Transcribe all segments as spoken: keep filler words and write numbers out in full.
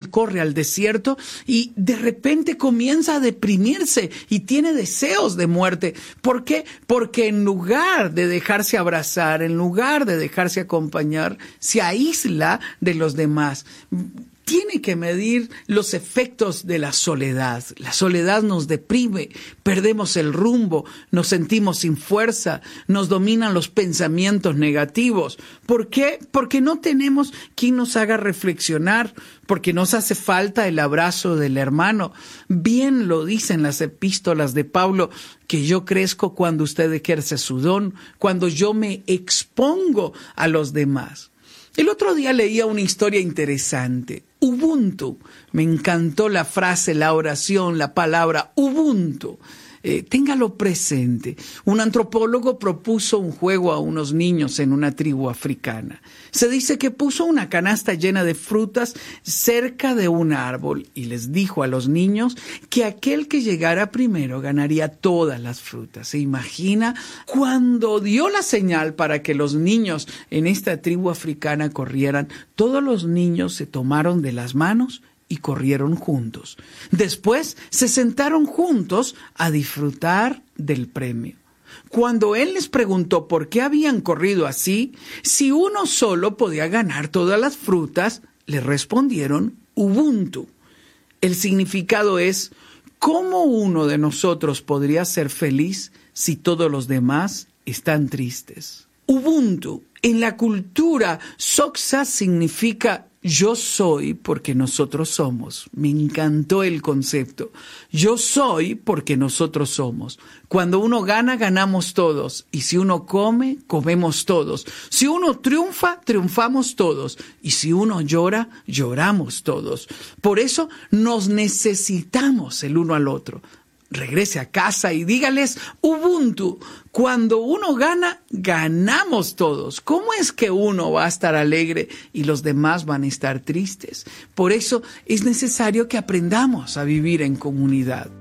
él corre al desierto y de repente comienza a deprimirse y tiene deseos de muerte. ¿Por qué? Porque en lugar de dejarse abrazar, en lugar de dejarse acompañar, se aísla de los demás. Tiene que medir los efectos de la soledad. La soledad nos deprime, perdemos el rumbo, nos sentimos sin fuerza, nos dominan los pensamientos negativos. ¿Por qué? Porque no tenemos quien nos haga reflexionar, porque nos hace falta el abrazo del hermano. Bien lo dicen las epístolas de Pablo, que yo crezco cuando usted ejerce su don, cuando yo me expongo a los demás. El otro día leía una historia interesante. Ubuntu. Me encantó la frase, la oración, la palabra Ubuntu. Eh, téngalo presente. Un antropólogo propuso un juego a unos niños en una tribu africana. Se dice que puso una canasta llena de frutas cerca de un árbol y les dijo a los niños que aquel que llegara primero ganaría todas las frutas. ¿Se imagina? Cuando dio la señal para que los niños en esta tribu africana corrieran, todos los niños se tomaron de las manos y corrieron juntos. Después se sentaron juntos a disfrutar del premio. Cuando él les preguntó por qué habían corrido así, si uno solo podía ganar todas las frutas, le respondieron Ubuntu. El significado es, ¿cómo uno de nosotros podría ser feliz si todos los demás están tristes? Ubuntu, en la cultura Xhosa significa yo soy porque nosotros somos. Me encantó el concepto. Yo soy porque nosotros somos. Cuando uno gana, ganamos todos. Y si uno come, comemos todos. Si uno triunfa, triunfamos todos. Y si uno llora, lloramos todos. Por eso nos necesitamos el uno al otro. Regrese a casa y dígales Ubuntu. Cuando uno gana, ganamos todos. ¿Cómo es que uno va a estar alegre y los demás van a estar tristes? Por eso es necesario que aprendamos a vivir en comunidad.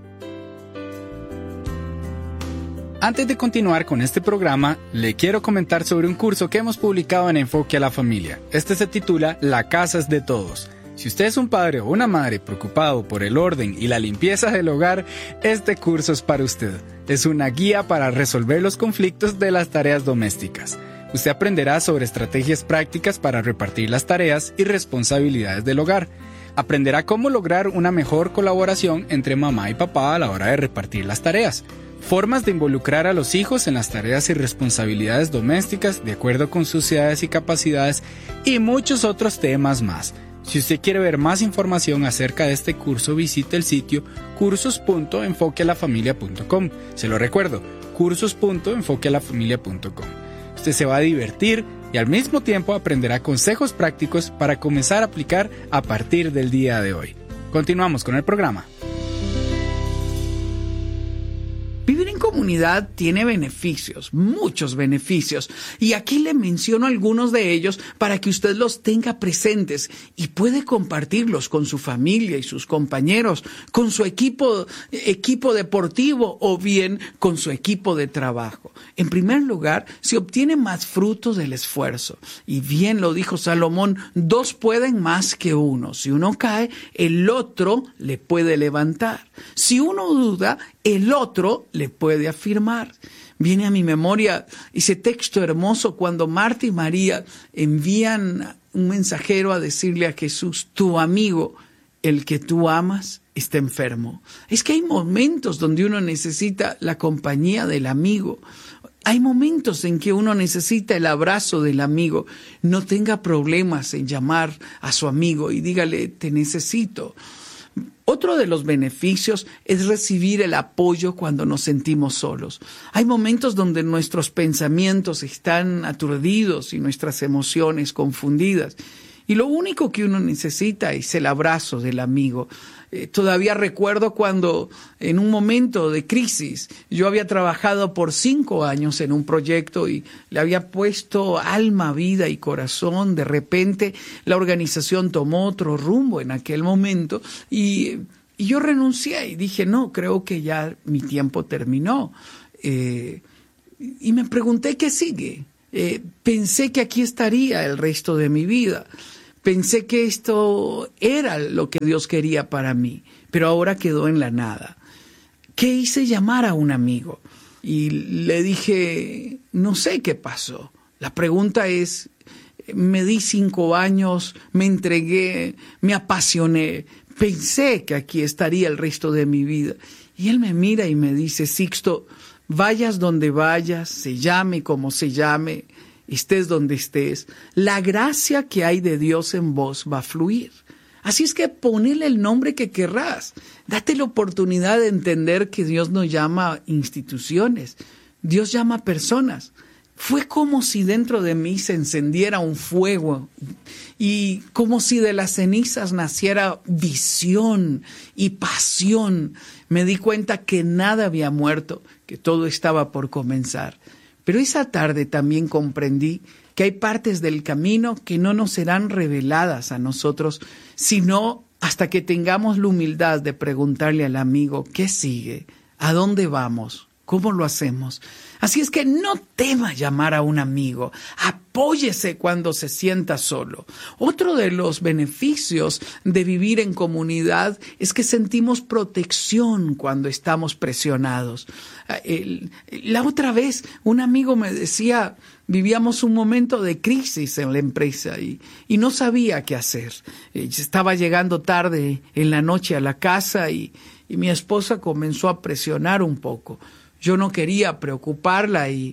Antes de continuar con este programa, le quiero comentar sobre un curso que hemos publicado en Enfoque a la Familia. Este se titula La Casa es de Todos. Si usted es un padre o una madre preocupado por el orden y la limpieza del hogar, este curso es para usted. Es una guía para resolver los conflictos de las tareas domésticas. Usted aprenderá sobre estrategias prácticas para repartir las tareas y responsabilidades del hogar. Aprenderá cómo lograr una mejor colaboración entre mamá y papá a la hora de repartir las tareas. Formas de involucrar a los hijos en las tareas y responsabilidades domésticas de acuerdo con sus edades y capacidades y muchos otros temas más. Si usted quiere ver más información acerca de este curso, visite el sitio cursos punto enfoque a la familia punto com. Se lo recuerdo, cursos punto enfoque a la familia punto com. Usted se va a divertir y al mismo tiempo aprenderá consejos prácticos para comenzar a aplicar a partir del día de hoy. Continuamos con el programa. Vivir en comunidad tiene beneficios, muchos beneficios, y aquí le menciono algunos de ellos para que usted los tenga presentes y puede compartirlos con su familia y sus compañeros, con su equipo, equipo deportivo o bien con su equipo de trabajo. En primer lugar, se obtiene más frutos del esfuerzo, y bien lo dijo Salomón, dos pueden más que uno. Si uno cae, el otro le puede levantar. Si uno duda, el otro le puede afirmar. Viene a mi memoria ese texto hermoso cuando Marta y María envían un mensajero a decirle a Jesús, tu amigo, el que tú amas, está enfermo. Es que hay momentos donde uno necesita la compañía del amigo. Hay momentos en que uno necesita el abrazo del amigo. No tenga problemas en llamar a su amigo y dígale, te necesito. Otro de los beneficios es recibir el apoyo cuando nos sentimos solos. Hay momentos donde nuestros pensamientos están aturdidos y nuestras emociones confundidas. Y lo único que uno necesita es el abrazo del amigo. Eh, todavía recuerdo cuando en un momento de crisis yo había trabajado por cinco años en un proyecto y le había puesto alma, vida y corazón. De repente la organización tomó otro rumbo en aquel momento y, y yo renuncié y dije, no, creo que ya mi tiempo terminó. Eh, y me pregunté qué sigue. Eh, pensé que aquí estaría el resto de mi vida. Pensé que esto era lo que Dios quería para mí, pero ahora quedó en la nada. ¿Qué hice? Llamar a un amigo. Y le dije, no sé qué pasó. La pregunta es, me di cinco años, me entregué, me apasioné, pensé que aquí estaría el resto de mi vida. Y él me mira y me dice, Sixto, vayas donde vayas, se llame como se llame, estés donde estés, la gracia que hay de Dios en vos va a fluir. Así es que ponele el nombre que querrás. Date la oportunidad de entender que Dios no llama instituciones, Dios llama personas. Fue como si dentro de mí se encendiera un fuego y como si de las cenizas naciera visión y pasión. Me di cuenta que nada había muerto, que todo estaba por comenzar. Pero esa tarde también comprendí que hay partes del camino que no nos serán reveladas a nosotros, sino hasta que tengamos la humildad de preguntarle al amigo, ¿qué sigue? ¿A dónde vamos? ¿Cómo lo hacemos? Así es que no tema llamar a un amigo, apóyese cuando se sienta solo. Otro de los beneficios de vivir en comunidad es que sentimos protección cuando estamos presionados. La otra vez un amigo me decía, vivíamos un momento de crisis en la empresa y, y no sabía qué hacer. Estaba llegando tarde en la noche a la casa y, y mi esposa comenzó a presionar un poco. Yo no quería preocuparla y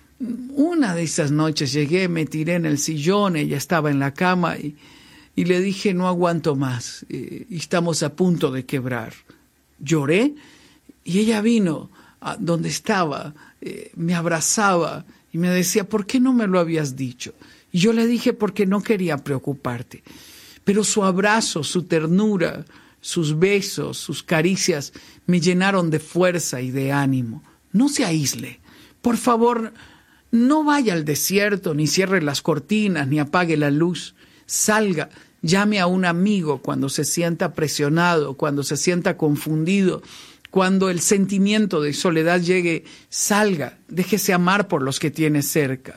una de esas noches llegué, me tiré en el sillón, ella estaba en la cama y, y le dije, no aguanto más, eh, estamos a punto de quebrar. Lloré y ella vino a donde estaba, eh, me abrazaba y me decía, ¿por qué no me lo habías dicho? Y yo le dije, porque no quería preocuparte. Pero su abrazo, su ternura, sus besos, sus caricias me llenaron de fuerza y de ánimo. No se aísle. Por favor, no vaya al desierto, ni cierre las cortinas, ni apague la luz. Salga, llame a un amigo cuando se sienta presionado, cuando se sienta confundido, cuando el sentimiento de soledad llegue, salga, déjese amar por los que tiene cerca.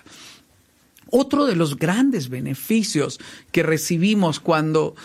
Otro de los grandes beneficios que recibimos cuando,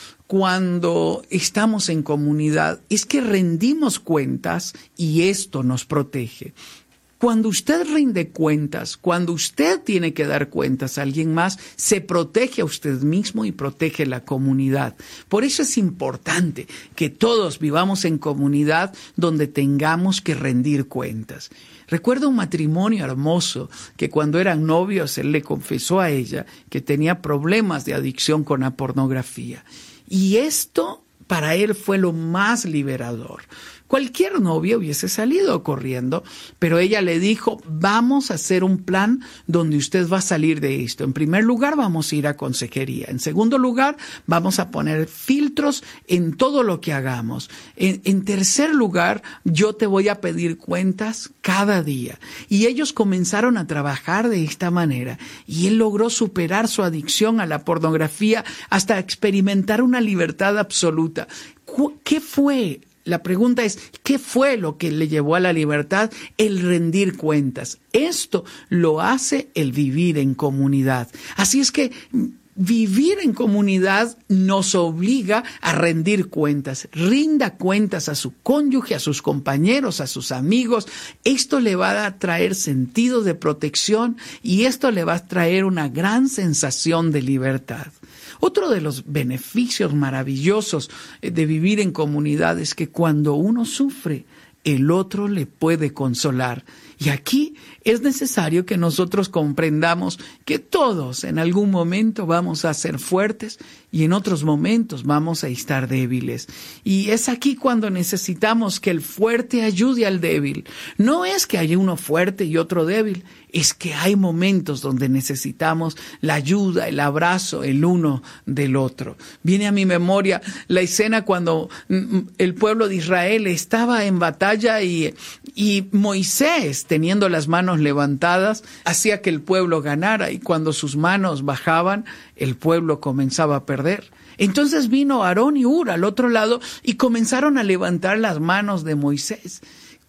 cuando estamos en comunidad es que rendimos cuentas y esto nos protege. Cuando usted rinde cuentas, cuando usted tiene que dar cuentas a alguien más, se protege a usted mismo y protege la comunidad. Por eso es importante que todos vivamos en comunidad donde tengamos que rendir cuentas. Recuerdo un matrimonio hermoso que cuando eran novios él le confesó a ella que tenía problemas de adicción con la pornografía. Y esto para él fue lo más liberador. Cualquier novia hubiese salido corriendo, pero ella le dijo, vamos a hacer un plan donde usted va a salir de esto. En primer lugar, vamos a ir a consejería. En segundo lugar, vamos a poner filtros en todo lo que hagamos. En, en tercer lugar, yo te voy a pedir cuentas cada día. Y ellos comenzaron a trabajar de esta manera. Y él logró superar su adicción a la pornografía hasta experimentar una libertad absoluta. ¿Qué fue? La pregunta es, ¿qué fue lo que le llevó a la libertad? El rendir cuentas. Esto lo hace el vivir en comunidad. Así es que vivir en comunidad nos obliga a rendir cuentas. Rinda cuentas a su cónyuge, a sus compañeros, a sus amigos. Esto le va a traer sentido de protección y esto le va a traer una gran sensación de libertad. Otro de los beneficios maravillosos de vivir en comunidad es que cuando uno sufre, el otro le puede consolar. Y aquí es necesario que nosotros comprendamos que todos en algún momento vamos a ser fuertes y en otros momentos vamos a estar débiles. Y es aquí cuando necesitamos que el fuerte ayude al débil. No es que haya uno fuerte y otro débil, es que hay momentos donde necesitamos la ayuda, el abrazo, el uno del otro. Viene a mi memoria la escena cuando el pueblo de Israel estaba en batalla y, y Moisés, teniendo las manos levantadas, hacía que el pueblo ganara, y cuando sus manos bajaban, el pueblo comenzaba a perder. Entonces vino Aarón y Hur al otro lado y comenzaron a levantar las manos de Moisés.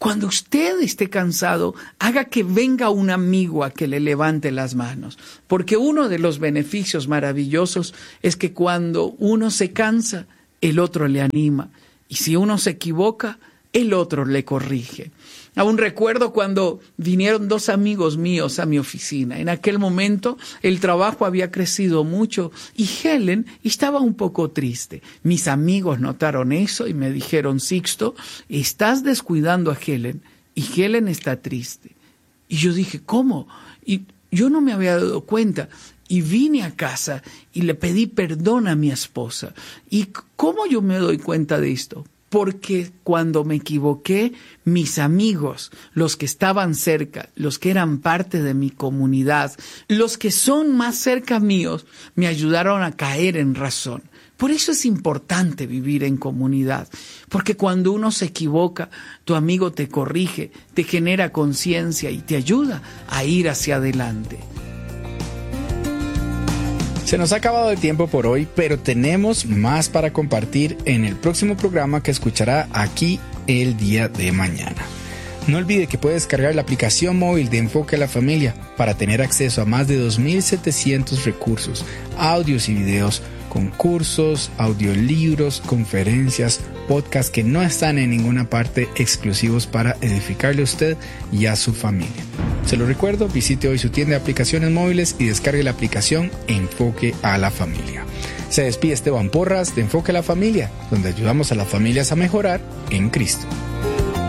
Cuando usted esté cansado, haga que venga un amigo a que le levante las manos. Porque uno de los beneficios maravillosos es que cuando uno se cansa, el otro le anima. Y si uno se equivoca, el otro le corrige. Aún recuerdo cuando vinieron dos amigos míos a mi oficina. En aquel momento el trabajo había crecido mucho y Helen estaba un poco triste. Mis amigos notaron eso y me dijeron: Sixto, estás descuidando a Helen y Helen está triste. Y yo dije: ¿cómo? Y yo no me había dado cuenta. Y vine a casa y le pedí perdón a mi esposa. ¿Y cómo yo me doy cuenta de esto? Porque cuando me equivoqué, mis amigos, los que estaban cerca, los que eran parte de mi comunidad, los que son más cerca míos, me ayudaron a caer en razón. Por eso es importante vivir en comunidad, porque cuando uno se equivoca, tu amigo te corrige, te genera conciencia y te ayuda a ir hacia adelante. Se nos ha acabado el tiempo por hoy, pero tenemos más para compartir en el próximo programa que escuchará aquí el día de mañana. No olvide que puede descargar la aplicación móvil de Enfoque a la Familia para tener acceso a más de dos mil setecientos recursos, audios y videos, concursos, audiolibros, conferencias, podcasts que no están en ninguna parte, exclusivos para edificarle a usted y a su familia. Se lo recuerdo, visite hoy su tienda de aplicaciones móviles y descargue la aplicación Enfoque a la Familia. Se despide Esteban Porras de Enfoque a la Familia, donde ayudamos a las familias a mejorar en Cristo.